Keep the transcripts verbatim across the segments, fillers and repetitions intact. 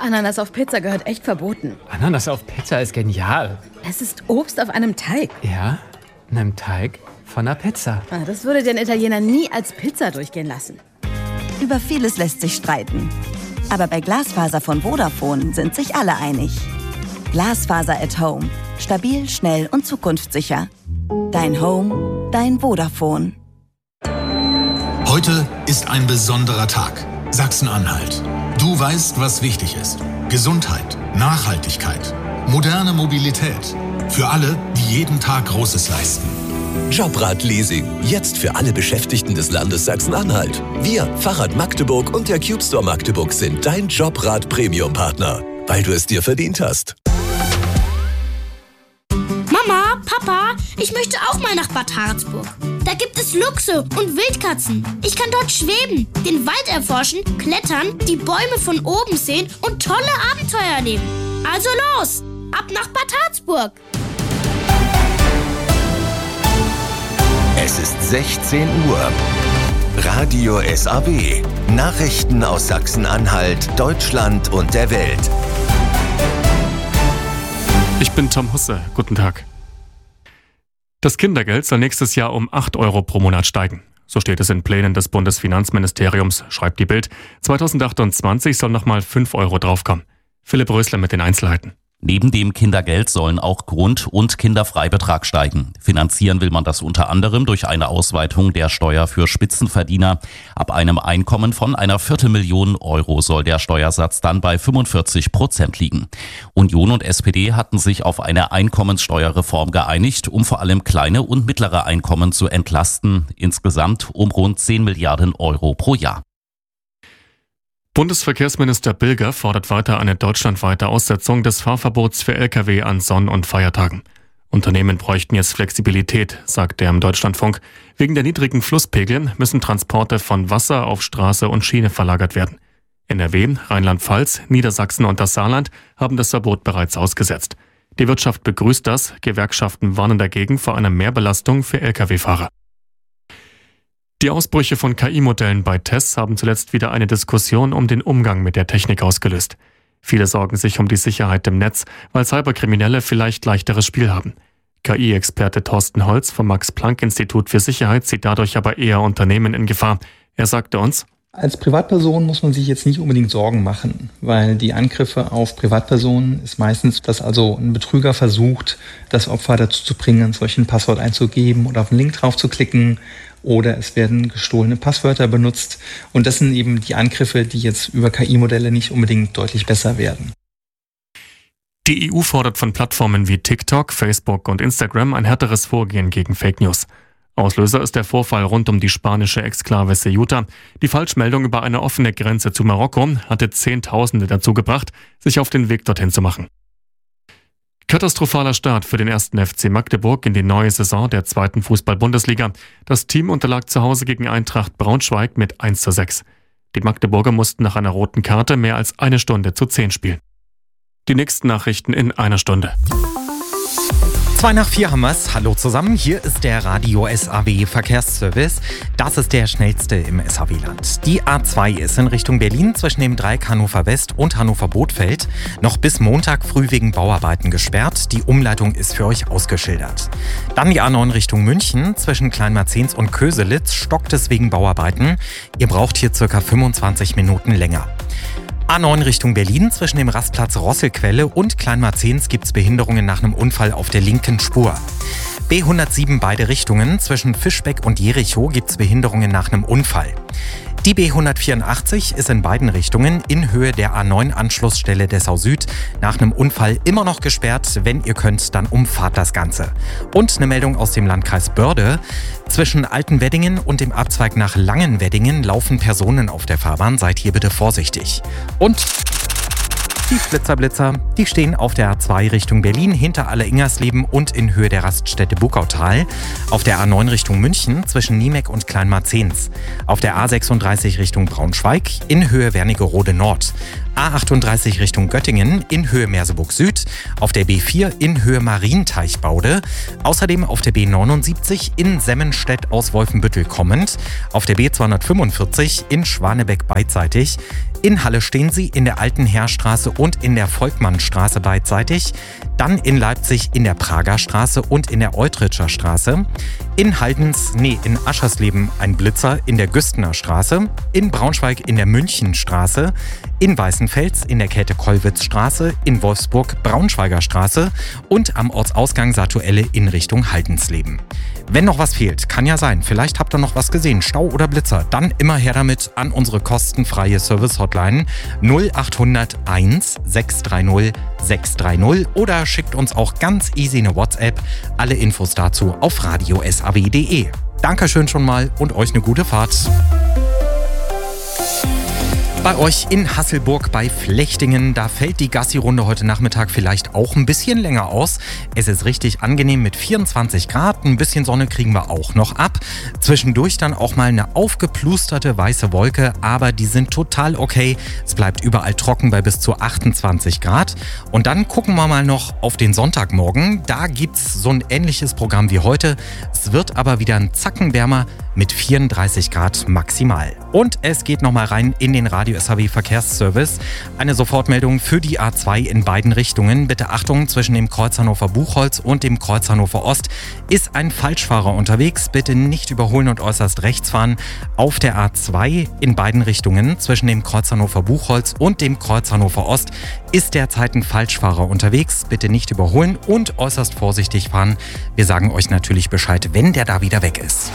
Ananas auf Pizza gehört echt verboten. Ananas auf Pizza ist genial. Es ist Obst auf einem Teig. Ja, einem Teig von einer Pizza. Das würde den Italiener nie als Pizza durchgehen lassen. Über vieles lässt sich streiten. Aber bei Glasfaser von Vodafone sind sich alle einig. Glasfaser at Home. Stabil, schnell und zukunftssicher. Dein Home, dein Vodafone. Heute ist ein besonderer Tag. Sachsen-Anhalt. Du weißt, was wichtig ist. Gesundheit, Nachhaltigkeit, moderne Mobilität. Für alle, die jeden Tag Großes leisten. Jobrad-Leasing. Jetzt für alle Beschäftigten des Landes Sachsen-Anhalt. Wir, Fahrrad Magdeburg und der Cube Store Magdeburg sind dein Jobrad-Premium-Partner. Weil du es dir verdient hast. Mama, Papa, ich möchte auch mal nach Bad Harzburg. Da gibt es Luchse und Wildkatzen. Ich kann dort schweben, den Wald erforschen, klettern, die Bäume von oben sehen und tolle Abenteuer erleben. Also los, ab nach Bad Harzburg. Es ist sechzehn Uhr. Radio S A W. Nachrichten aus Sachsen-Anhalt, Deutschland und der Welt. Ich bin Tom Husse. Guten Tag. Das Kindergeld soll nächstes Jahr um acht Euro pro Monat steigen. So steht es in Plänen des Bundesfinanzministeriums, schreibt die Bild. zweitausendachtundzwanzig soll nochmal fünf Euro draufkommen. Philipp Rösler mit den Einzelheiten. Neben dem Kindergeld sollen auch Grund- und Kinderfreibetrag steigen. Finanzieren will man das unter anderem durch eine Ausweitung der Steuer für Spitzenverdiener. Ab einem Einkommen von einer Viertelmillion Euro soll der Steuersatz dann bei fünfundvierzig Prozent liegen. Union und S P D hatten sich auf eine Einkommenssteuerreform geeinigt, um vor allem kleine und mittlere Einkommen zu entlasten. Insgesamt um rund zehn Milliarden Euro pro Jahr. Bundesverkehrsminister Bilger fordert weiter eine deutschlandweite Aussetzung des Fahrverbots für L K W an Sonn- und Feiertagen. Unternehmen bräuchten jetzt Flexibilität, sagt er im Deutschlandfunk. Wegen der niedrigen Flusspegel müssen Transporte von Wasser auf Straße und Schiene verlagert werden. N R W, Rheinland-Pfalz, Niedersachsen und das Saarland haben das Verbot bereits ausgesetzt. Die Wirtschaft begrüßt das, Gewerkschaften warnen dagegen vor einer Mehrbelastung für L K W-Fahrer. Die Ausbrüche von K I-Modellen bei Tests haben zuletzt wieder eine Diskussion um den Umgang mit der Technik ausgelöst. Viele sorgen sich um die Sicherheit im Netz, weil Cyberkriminelle vielleicht leichteres Spiel haben. K I-Experte Thorsten Holz vom Max-Planck-Institut für Sicherheit sieht dadurch aber eher Unternehmen in Gefahr. Er sagte uns: Als Privatperson muss man sich jetzt nicht unbedingt Sorgen machen, weil die Angriffe auf Privatpersonen ist meistens, dass also ein Betrüger versucht, das Opfer dazu zu bringen, solch ein Passwort einzugeben oder auf einen Link drauf zu klicken. Oder es werden gestohlene Passwörter benutzt. Und das sind eben die Angriffe, die jetzt über K I-Modelle nicht unbedingt deutlich besser werden. Die E U fordert von Plattformen wie TikTok, Facebook und Instagram ein härteres Vorgehen gegen Fake News. Auslöser ist der Vorfall rund um die spanische Exklave Ceuta. Die Falschmeldung über eine offene Grenze zu Marokko hatte Zehntausende dazu gebracht, sich auf den Weg dorthin zu machen. Katastrophaler Start für den ersten F C Magdeburg in die neue Saison der zweiten Fußball-Bundesliga. Das Team unterlag zu Hause gegen Eintracht Braunschweig mit eins zu sechs. Die Magdeburger mussten nach einer roten Karte mehr als eine Stunde zu zehn spielen. Die nächsten Nachrichten in einer Stunde. Zwei nach vier haben wir's. Hallo zusammen, hier ist der Radio S A W Verkehrsservice. Das ist der schnellste im S A W-Land. Die A zwei ist in Richtung Berlin zwischen dem Dreieck Hannover West und Hannover Bothfeld noch bis Montag früh wegen Bauarbeiten gesperrt. Die Umleitung ist für euch ausgeschildert. Dann die A neun Richtung München zwischen Kleinmarzens und Köselitz stockt es wegen Bauarbeiten. Ihr braucht hier circa fünfundzwanzig Minuten länger. A neun Richtung Berlin zwischen dem Rastplatz Rosselquelle und Kleinmarzens gibt es Behinderungen nach einem Unfall auf der linken Spur. B hundertsieben beide Richtungen zwischen Fischbeck und Jerichow gibt es Behinderungen nach einem Unfall. Die B hundertvierundachtzig ist in beiden Richtungen in Höhe der A neun Anschlussstelle Dessau Süd nach einem Unfall immer noch gesperrt. Wenn ihr könnt, dann umfahrt das Ganze. Und eine Meldung aus dem Landkreis Börde. Zwischen Altenweddingen und dem Abzweig nach Langenweddingen laufen Personen auf der Fahrbahn. Seid hier bitte vorsichtig. Und die Flitzerblitzer, die stehen auf der A zwei Richtung Berlin hinter Alle-Ingersleben und in Höhe der Raststätte Buckautal. Auf der A neun Richtung München zwischen Niemek und Kleinmarzens. Auf der A sechsunddreißig Richtung Braunschweig in Höhe Wernigerode Nord. A achtunddreißig Richtung Göttingen in Höhe Merseburg Süd, auf der B vier in Höhe Marienteichbaude, außerdem auf der B neunundsiebzig in Semmenstedt aus Wolfenbüttel kommend, auf der B zweihundertfünfundvierzig in Schwanebeck beidseitig, in Halle stehen Sie in der Alten Heerstraße und in der Volkmannstraße beidseitig, dann in Leipzig in der Prager Straße und in der Eutritscher Straße, in Haldens, nee, in Aschersleben ein Blitzer in der Güstener Straße, in Braunschweig in der Münchenstraße, in Weißenfels in der Käthe-Kollwitz-Straße, in Wolfsburg Braunschweiger Straße und am Ortsausgang Satuelle in Richtung Haldensleben. Wenn noch was fehlt, kann ja sein, vielleicht habt ihr noch was gesehen, Stau oder Blitzer, dann immer her damit an unsere kostenfreie Service-Hotline null achthundert eins sechs drei null sechs drei null oder schickt uns auch ganz easy eine WhatsApp. Alle Infos dazu auf radio s a w punkt d e. Dankeschön schon mal und euch eine gute Fahrt. Bei euch in Hasselburg bei Flechtingen, da fällt die Gassi-Runde heute Nachmittag vielleicht auch ein bisschen länger aus. Es ist richtig angenehm mit vierundzwanzig Grad, ein bisschen Sonne kriegen wir auch noch ab. Zwischendurch dann auch mal eine aufgeplusterte weiße Wolke, aber die sind total okay. Es bleibt überall trocken bei bis zu achtundzwanzig Grad. Und dann gucken wir mal noch auf den Sonntagmorgen. Da gibt's so ein ähnliches Programm wie heute. Es wird aber wieder ein Zacken wärmer mit vierunddreißig Grad maximal. Und es geht nochmal rein in den Radio S H W Verkehrsservice. Eine Sofortmeldung für die A zwei in beiden Richtungen. Bitte Achtung, zwischen dem Kreuz Hannover-Buchholz und dem Kreuz Hannover Ost ist ein Falschfahrer unterwegs. Bitte nicht überholen und äußerst rechts fahren. Auf der A zwei in beiden Richtungen zwischen dem Kreuz Hannover-Buchholz und dem Kreuz Hannover Ost ist derzeit ein Falschfahrer unterwegs. Bitte nicht überholen und äußerst vorsichtig fahren. Wir sagen euch natürlich Bescheid, wenn der da wieder weg ist.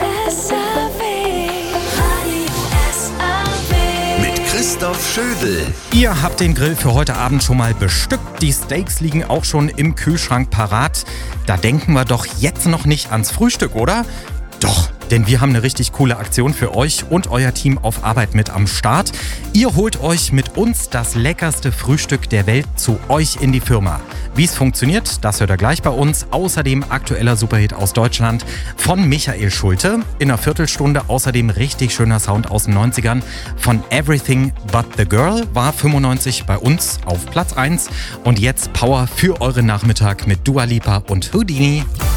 Christoph Schödel. Ihr habt den Grill für heute Abend schon mal bestückt. Die Steaks liegen auch schon im Kühlschrank parat. Da denken wir doch jetzt noch nicht ans Frühstück, oder? Doch, denn wir haben eine richtig coole Aktion für euch und euer Team auf Arbeit mit am Start. Ihr holt euch mit uns das leckerste Frühstück der Welt zu euch in die Firma. Wie es funktioniert, das hört ihr gleich bei uns. Außerdem aktueller Superhit aus Deutschland von Michael Schulte. In einer Viertelstunde außerdem richtig schöner Sound aus den neunzigern von Everything But The Girl war fünfundneunzig bei uns auf Platz eins. Und jetzt Power für euren Nachmittag mit Dua Lipa und Houdini.